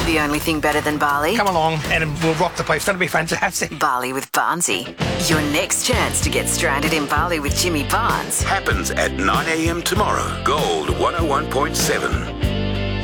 The only thing better than Bali? Come along and we'll rock the place. That'll be fantastic. Bali with Barnesy. Your next chance to get stranded in Bali with Jimmy Barnes Happens at 9 a.m. tomorrow. Gold 101.7.